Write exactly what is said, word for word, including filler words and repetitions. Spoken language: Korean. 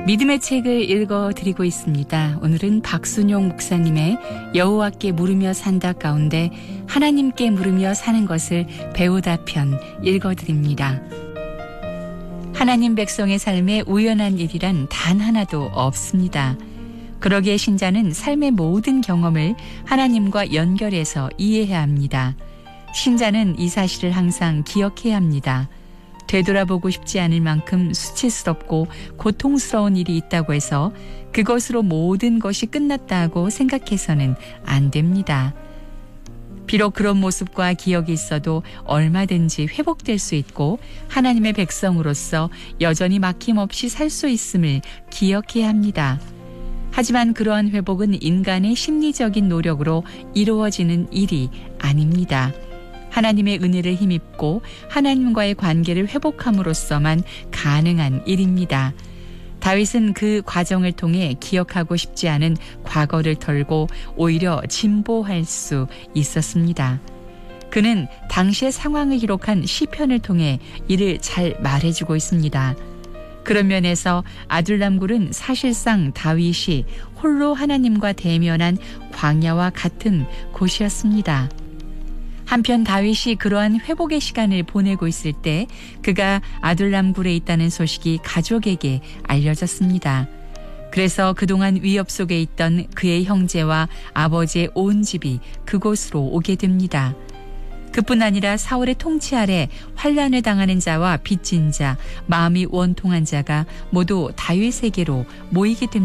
믿음의 책을 읽어드리고 있습니다. 오늘은 박순용 목사님의 여호와께 물으며 산다 가운데 하나님께 물으며 사는 것을 배우다 편 읽어드립니다. 하나님 백성의 삶에 우연한 일이란 단 하나도 없습니다. 그러기에 신자는 삶의 모든 경험을 하나님과 연결해서 이해해야 합니다. 신자는 이 사실을 항상 기억해야 합니다. 되돌아보고 싶지 않을 만큼 수치스럽고 고통스러운 일이 있다고 해서 그것으로 모든 것이 끝났다고 생각해서는 안 됩니다. 비록 그런 모습과 기억이 있어도 얼마든지 회복될 수 있고 하나님의 백성으로서 여전히 막힘없이 살 수 있음을 기억해야 합니다. 하지만 그러한 회복은 인간의 심리적인 노력으로 이루어지는 일이 아닙니다. 하나님의 은혜를 힘입고 하나님과의 관계를 회복함으로써만 가능한 일입니다. 다윗은 그 과정을 통해 기억하고 싶지 않은 과거를 털고 오히려 진보할 수 있었습니다. 그는 당시의 상황을 기록한 시편을 통해 이를 잘 말해주고 있습니다. 그런 면에서 아둘람굴은 사실상 다윗이 홀로 하나님과 대면한 광야와 같은 곳이었습니다. 한편 다윗이 그러한 회복의 시간을 보내고 있을 때 그가 아둘람굴에 있다는 소식이 가족에게 알려졌습니다. 그래서 그동안 위협 속에 있던 그의 형제와 아버지의 온 집이 그곳으로 오게 됩니다. 그뿐 아니라 사울의 통치 아래 환난을 당하는 자와 빚진 자, 마음이 원통한 자가 모두 다윗에게로 모이게 됩니다.